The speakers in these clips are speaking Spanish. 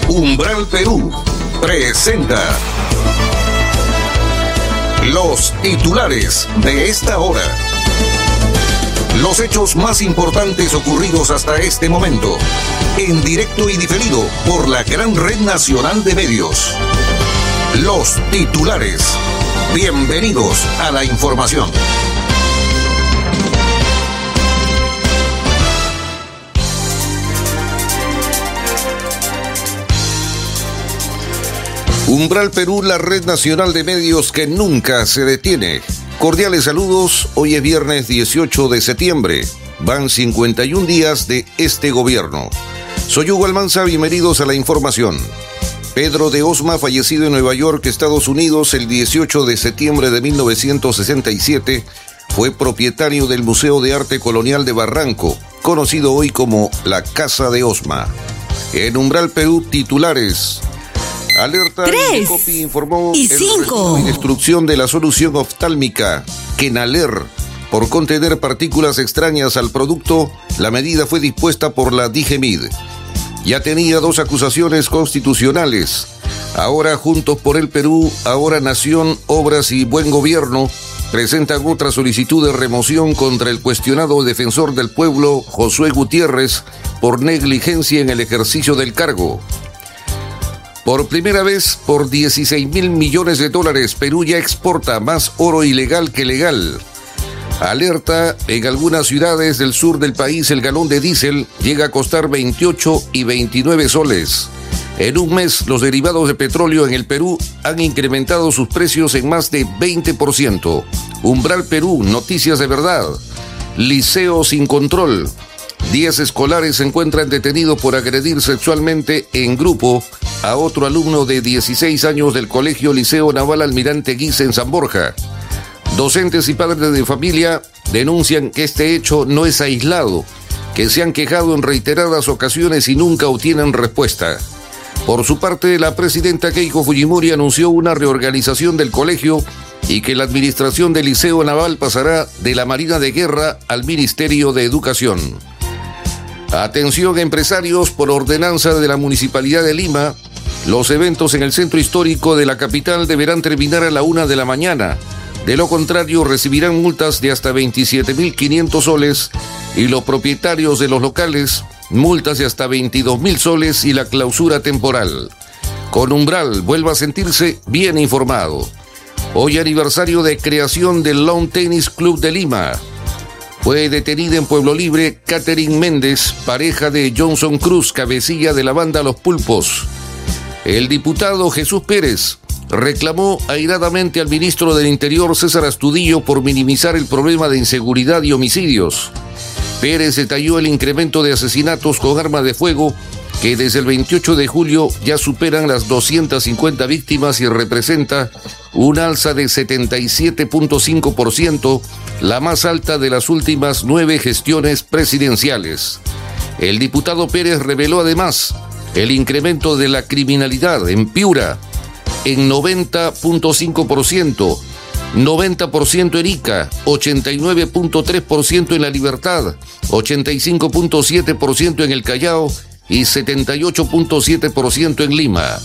Umbral Perú presenta los titulares de esta hora. Los hechos más importantes ocurridos hasta este momento, en directo y diferido por la gran red nacional de medios. Los titulares. Bienvenidos a la información. Umbral Perú, la red nacional de medios que nunca se detiene. Cordiales saludos, hoy es viernes 18 de septiembre. Van 51 días de este gobierno. Soy Hugo Almanza, bienvenidos a la información. Pedro de Osma, fallecido en Nueva York, Estados Unidos, el 18 de septiembre de 1967, fue propietario del Museo de Arte Colonial de Barranco, conocido hoy como la Casa de Osma. En Umbral Perú, titulares. Alerta. 3 informó y el 5. y destrucción de la solución oftálmica Kenaler por contener partículas extrañas al producto. La medida fue dispuesta por la DIGEMID. Ya tenía 2 acusaciones constitucionales. Ahora Juntos por el Perú, ahora Nación, Obras y Buen Gobierno presentan otra solicitud de remoción contra el cuestionado defensor del pueblo Josué Gutiérrez por negligencia en el ejercicio del cargo. Por primera vez, por 16.000 millones de dólares, Perú ya exporta más oro ilegal que legal. Alerta, en algunas ciudades del sur del país el galón de diésel llega a costar 28 y 29 soles. En un mes, los derivados de petróleo en el Perú han incrementado sus precios en más de 20%. Umbral Perú, noticias de verdad. Liceo sin control. 10 escolares se encuentran detenidos por agredir sexualmente en grupo a otro alumno de 16 años del Colegio Liceo Naval Almirante Guise en San Borja. Docentes y padres de familia denuncian que este hecho no es aislado, que se han quejado en reiteradas ocasiones y nunca obtienen respuesta. Por su parte, la presidenta Keiko Fujimori anunció una reorganización del colegio y que la administración del Liceo Naval pasará de la Marina de Guerra al Ministerio de Educación. Atención empresarios, por ordenanza de la Municipalidad de Lima, los eventos en el centro histórico de la capital deberán terminar a la 1 de la mañana. De lo contrario, recibirán multas de hasta 27.500 soles y los propietarios de los locales, multas de hasta 22.000 soles y la clausura temporal. Con Umbral, vuelva a sentirse bien informado. Hoy aniversario de creación del Lawn Tennis Club de Lima. Fue detenida en Pueblo Libre Catherine Méndez, pareja de Johnson Cruz, cabecilla de la banda Los Pulpos. El diputado Jesús Pérez reclamó airadamente al ministro del Interior César Astudillo por minimizar el problema de inseguridad y homicidios. Pérez detalló el incremento de asesinatos con arma de fuego que desde el 28 de julio ya superan las 250 víctimas y representa un alza de 77.5%, la más alta de las últimas 9 gestiones presidenciales. El diputado Pérez reveló además el incremento de la criminalidad en Piura en 90.5%, 90% en Ica, 89.3% en La Libertad, 85.7% en el Callao y 78.7% en Lima.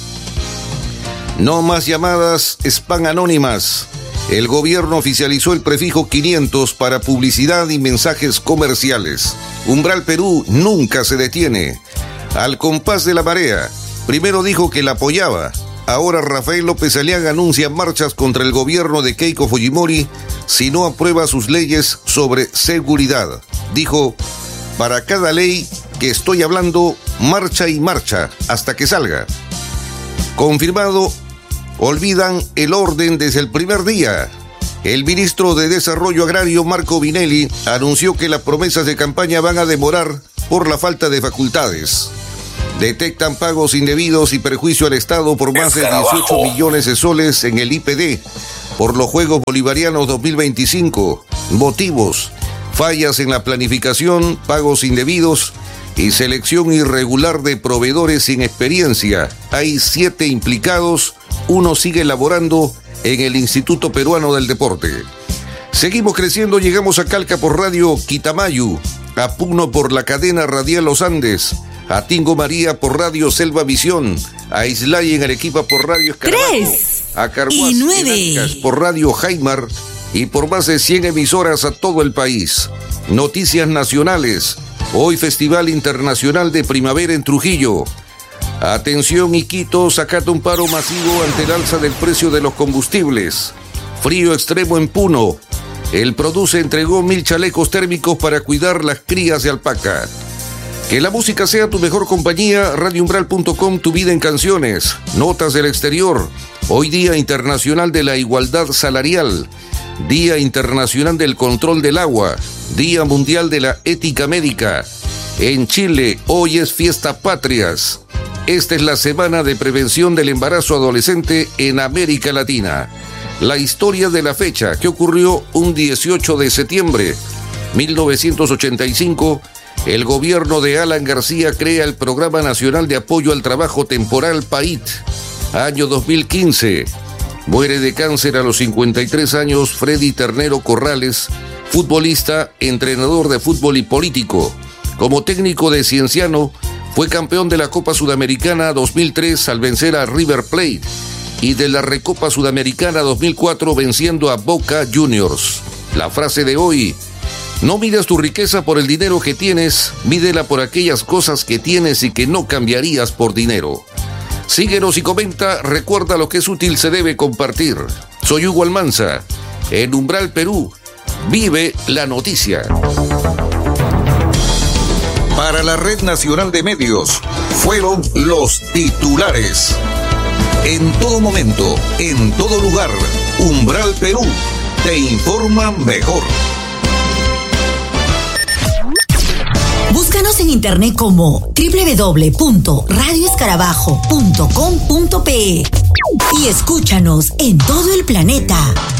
No más llamadas spam anónimas. El gobierno oficializó el prefijo 500 para publicidad y mensajes comerciales. Umbral Perú nunca se detiene. Al compás de la marea, primero dijo que la apoyaba. Ahora Rafael López Aliaga anuncia marchas contra el gobierno de Keiko Fujimori si no aprueba sus leyes sobre seguridad. Dijo, para cada ley que estoy hablando, marcha y marcha hasta que salga. Confirmado, olvidan el orden desde el primer día. El ministro de Desarrollo Agrario, Marco Vinelli, anunció que las promesas de campaña van a demorar por la falta de facultades. Detectan pagos indebidos y perjuicio al Estado por más de 18 millones de soles en el IPD por los Juegos Bolivarianos 2025. Motivos: fallas en la planificación, pagos indebidos y selección irregular de proveedores sin experiencia. Hay 7 implicados, uno sigue laborando en el Instituto Peruano del Deporte. Seguimos creciendo, llegamos a Calca por Radio Quitamayu, a Puno por la cadena radial Los Andes, a Tingo María por Radio Selva Visión, a Islay en Arequipa por Radio Escarabajo, 3 a Carhuaz y 9 en Ancas por Radio Jaimar y por más de 100 emisoras a todo el país. Noticias nacionales. Hoy Festival Internacional de Primavera en Trujillo. Atención Iquitos, acata un paro masivo ante el alza del precio de los combustibles. Frío extremo en Puno. El Produce entregó 1000 chalecos térmicos para cuidar las crías de alpaca. Que la música sea tu mejor compañía. Radioumbral.com, tu vida en canciones. Notas del exterior. Hoy Día Internacional de la Igualdad Salarial. Día Internacional del Control del Agua. Día Mundial de la Ética Médica. En Chile, hoy es Fiesta Patrias. Esta es la Semana de Prevención del Embarazo Adolescente en América Latina. La historia de la fecha, que ocurrió un 18 de septiembre. 1985, el gobierno de Alan García crea el Programa Nacional de Apoyo al Trabajo Temporal PAIT. Año 2015. Muere de cáncer a los 53 años Freddy Ternero Corrales, futbolista, entrenador de fútbol y político. Como técnico de Cienciano, fue campeón de la Copa Sudamericana 2003 al vencer a River Plate y de la Recopa Sudamericana 2004 venciendo a Boca Juniors. La frase de hoy: no midas tu riqueza por el dinero que tienes, mídela por aquellas cosas que tienes y que no cambiarías por dinero. Síguenos y comenta, recuerda, lo que es útil se debe compartir. Soy Hugo Almanza, en Umbral Perú, vive la noticia. Para la Red Nacional de Medios, fueron los titulares. En todo momento, en todo lugar, Umbral Perú te informa mejor. Búscanos en internet como www.radioescarabajo.com.pe y escúchanos en todo el planeta.